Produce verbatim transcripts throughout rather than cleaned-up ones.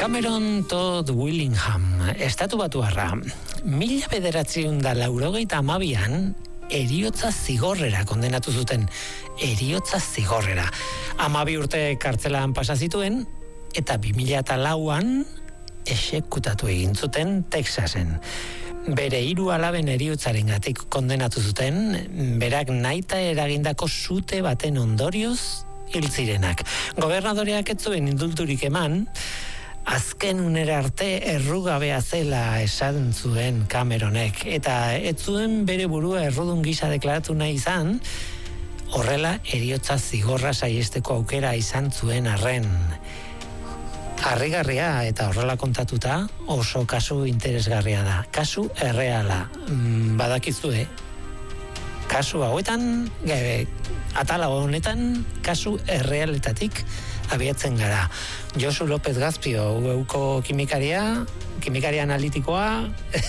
Cameron Todd Willingham, estatu batuarra, mila bederatziehun da laurogeita hamabian eriotza zigorrera kondenatu zuten. Eriotza zigorrera. Hamabi urte kartzelan pasa zituen, eta bi mila lauan exekutatu egin zuten Texasen. Bere hiru alaben eriotzarengatik kondenatu zuten, berak nahita eragindako sute baten ondorioz hil zirenak. Gobernadoreak ez zuen indulturik eman, azken unera arte errugabea zela esan zuen Cameronek, eta ez zuen bere burua errudun gisa deklaratu nahi izan, horrela eriotza zigorra saiesteko aukera izan zuen arren. Harrigarria eta horrela kontatuta oso kasu interesgarria da. Kasu erreala. Mm, badakizue, kasu hauetan, gabe, atala honetan, kasu errealetatik abiatzen gara. Josu López Gazpio, euko kimikaria, kimikaria analitikoa,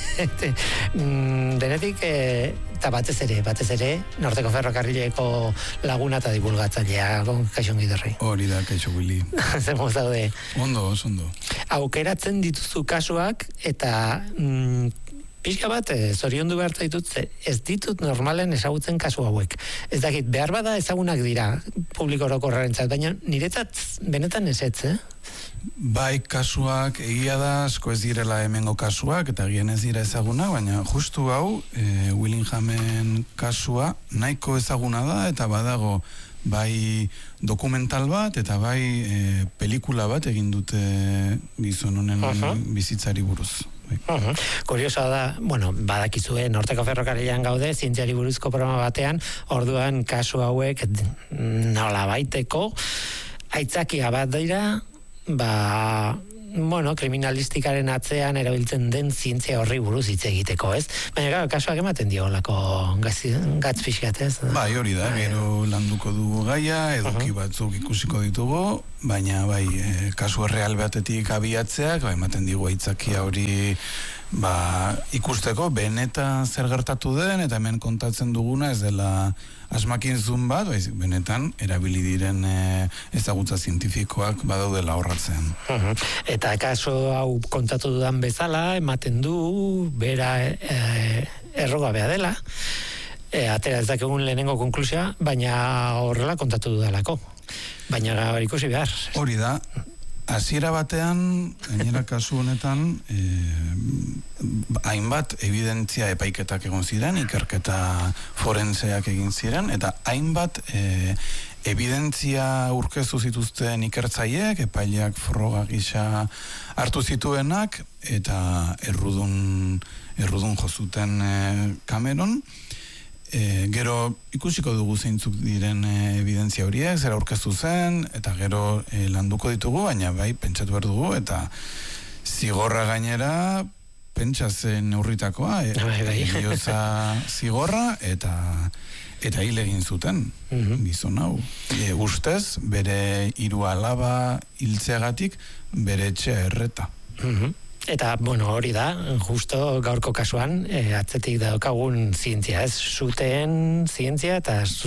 denetik, eta batez ere, batez ere, Norteko Ferrokarrileko laguna eta divulgatzailea, kaixo ongiderri. Hori da, kaixo Willy. Zemuz daude. Ondo, ondo. Aukeratzen dituzu kasuak, eta mm, pixka bat, zoriondu behar zaitut, ez ditut normalen ezagutzen kasu hauek. Ez dakit, behar bada ezagunak dira publiko orokorrarentzat, baina niretzat benetan ezetz, eh? Bai, kasuak egia da, asko ez direla hemengo kasuak, eta egien ez dira ezaguna, baina justu hau, e, Willinghamen kasua nahiko ezaguna da, eta badago bai dokumental bat, eta bai e, pelikula bat egin dute gizon honen uh-huh. bizitzari buruz. Uh-huh. Kuriosoa da, bueno, badakizue Norteko Ferrokarrilean gaude, zientziari buruzko programa batean, orduan kasu hauek nola baiteko aitzakia bat dira, ba, bueno, kriminalistikaren atzean erabiltzen den zientzia horri buruz hitz egiteko, ez? Baina, gara, kasuak ematen dio lako gatz pixkat, ez? Bai, hori da, gero landuko dugu gaia, eduki uh-huh. batzuk ikusiko ditugu, baina, bai, e, kasu erreal batetik abiatzeak, bai, ematen digu aitzakia hori, ba, ikusteko, benetan zer gertatu den, eta hemen kontatzen duguna, ez dela asmakinzun bat, bai, benetan, erabili diren e, ezagutza zientifikoak badaudela horratzen. Uh-huh. Eta kaso hau kontatu dudan bezala, ematen du, bera e, errogabea dela, e, atera ez dakegun lehenengo konklusioa, baina horrela kontatu dudalako. Baina ikusi behar. Hori da, hasiera batean, gainera kasu honetan, eh, hainbat evidentzia epaiketak egon ziren, ikerketa forenseak egin ziren, eta hainbat eh, evidentzia urkezu zituzten ikertzaileek, epaileak froga gisa hartu zituenak, eta errudun, errudun jozuten eh, Cameron. E, gero ikusiko dugu zeintzuk diren e, evidentzia horiek, zera aurkeztu zen, eta gero e, landuko ditugu, baina bai, pentsatu behar dugu, eta zigorra gainera, pentsa zen neurritakoa, e, erioza zigorra, eta eta hil egin zuten, mm-hmm. gizon hau. E, ustez, bere hiru alaba hiltzeagatik, bere etxea erreta. Mm-hmm. Eta, bueno, hori da, justo gaurko kasuan, e, atzetik daukagun zientzia, ez? Zuteen zientzia, eta zu,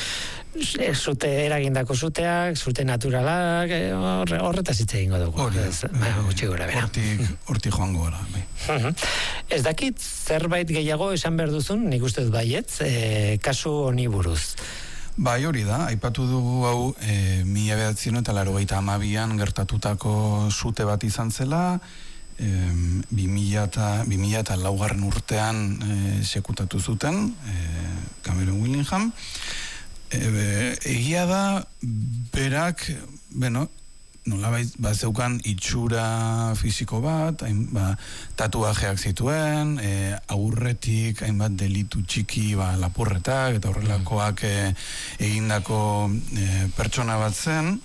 e, zute eragindako zuteak, zute naturalak, e, horre, horretaz hitz egingo dugu. Hori, gutxi gora, bera. Hortik, hortik joango gara, bai. Uh-huh. Ez dakit, zerbait gehiago esan behar duzun, nik uste dut baietz, e, kasu honi buruz. Bai, hori da, aipatu dugu hau e, mila bederatziehun eta laurogeita hamabian gertatutako zute bat izan zela, bi mila eta laugarren urtean e, sekutatu zuten e, Cameron Willingham. E, egia da, berak, bueno, nolabait, ba, zeukan itxura fisiko bat, hain, ba, tatuajeak zituen, e, aurretik hainbat delitu txiki, ba, lapurretak, eta horrelakoak e, egindako e, pertsona bat zen,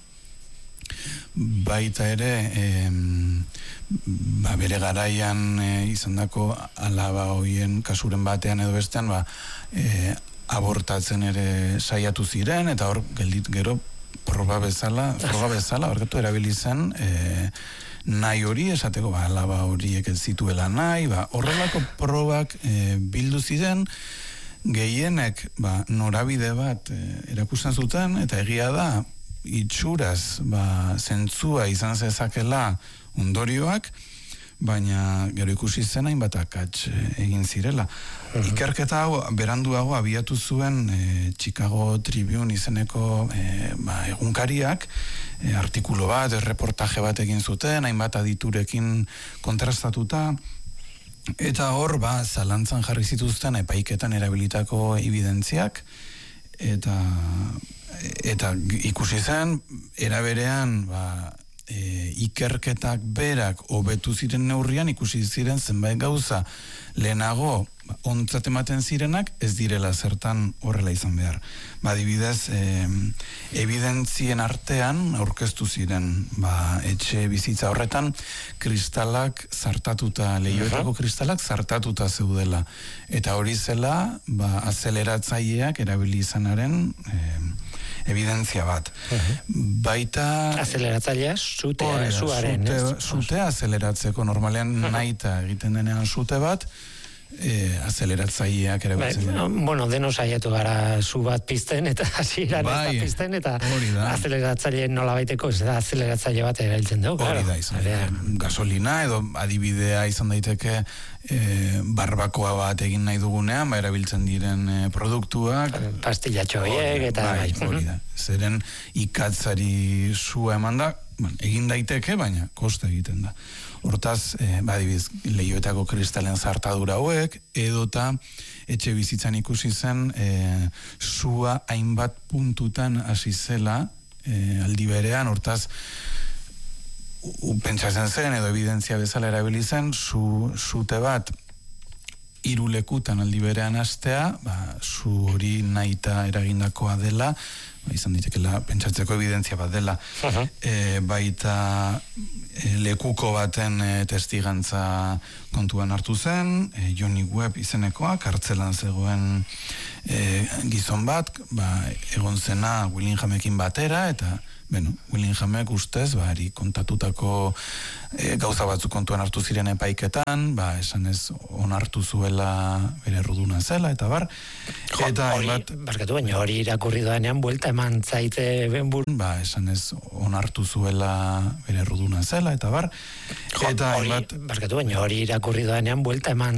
baita ere, e, ba, bere garaian e, izandako alaba hoien kasuren batean edo bestean, ba, e, abortatzen ere saiatu ziren, eta hor geldit gero proba bezala, proba bezala, barkatu erabili zen, e, nahi hori, esateko, ba, alaba horiek ez zituela nahi, ba, horrelako probak e, bildu ziren, gehienek, ba, norabide bat e, erakusten zuten, eta egia da, itxuraz ba, zentzua izan zezakela ondorioak, baina gero ikusi zen hainbat akats egin zirela. Uh-huh. Ikerketa hau beranduago abiatu zuen e, Chicago Tribune izeneko e, ba, egunkariak, e, artikulu bat, erreportaje bat egin zuten, hainbat aditurekin kontrastatuta, eta hor, ba, zalantzan jarri zituzten epaiketan erabilitako evidentziak, eta, eta ikusi zen, eraberean, ba, E, ikerketak berak hobetu ziren neurrian ikusi ziren zenbait gauza lehenago ba, ontzat ematen zirenak ez direla zertan horrela izan behar. Ba, adibidez, e, evidentzien artean aurkeztu ziren ba, etxe bizitza horretan kristalak zartatuta, leihoetako kristalak zartatuta zeudela. Eta hori zela ba, azeleratzaileak erabili izanaren e, evidentzia bat. Uh-huh. Baita... Azeleratzailea, sutea, suaren. Sute, sutea azeleratzeko, normalean uh-huh. nahita egiten denean sute bat, e, azeleratzaileak ere batzen dira. Bueno, deno saiatu gara su bat pizten, eta hasieran ez da pizten, eta azeleratzaile nola baiteko, ez da azeleratzaile bat erabiltzen dugu. Hori da, izan. Gasolina, edo adibidea izan daiteke, E, barbakoa bat egin nahi dugunean, ba, erabiltzen diren e, produktuak. Pastillatxo horiek, eta... Bai, hori da. Zeren ikatzari sua eman da, bueno, egin daiteke, baina koste egiten da. Hortaz, e, ba, adibiz, leihoetako kristalen zartadura hauek, edota etxe bizitzan ikusi zen, e, sua hainbat puntutan hasi zela, e, aldi berean, hortaz, pentsatzen zen edo evidentzia bezala erabili zen, su, sute bat hiru lekutan aldi berean hastea, ba, su hori nahita eragindakoa dela, ba, izan ditekela pentsatzeko evidentzia bat dela. Uh-huh. E, baita e, lekuko baten e, testigantza kontuan hartu zen, e, Johnny Webb izenekoa, kartzelan zegoen e, gizon bat, ba, egon zena Willinghamekin batera, eta Bueno, Willinghamek ustez, ba, eri kontatutako e, gauza batzuk kontuan hartu ziren epaiketan, ba, esan ez onartu zuela bere erruduna zela, eta bar. Jo, eta hori, bat, barkatu baina hori irakurri doanean buelta eman zaite benbur. Ba, esan ez onartu zuela bere erruduna zela, eta bar. Jo, eta hori, bat, barkatu baina hori irakurri doanean buelta eman